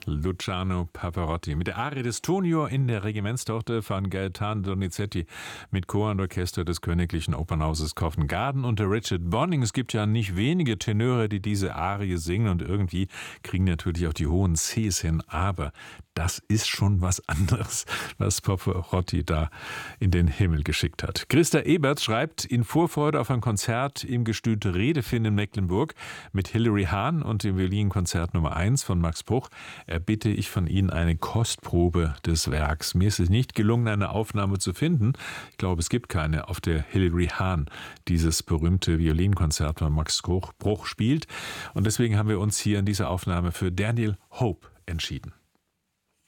Luciano Pavarotti mit der Arie des Tonio in der Regimentstochter von Gaetano Donizetti mit Chor und Orchester des Königlichen Opernhauses Covent Garden unter Richard Bonning. Es gibt ja nicht wenige Tenöre, die diese Arie singen und irgendwie kriegen natürlich auch die hohen Cs hin, aber das ist schon was anderes, was Pavarotti da in den Himmel geschickt hat. Christa Ebert schreibt, in Vorfreude auf ein Konzert im Gestüt Redefin in Mecklenburg mit Hilary Hahn und dem Violinkonzert Nummer 1 von Max Bruch erbitte ich von Ihnen eine Kostprobe des Werks. Mir ist es nicht gelungen, eine Aufnahme zu finden. Ich glaube, es gibt keine, auf der Hilary Hahn dieses berühmte Violinkonzert von Max Bruch spielt. Und deswegen haben wir uns hier in dieser Aufnahme für Daniel Hope entschieden.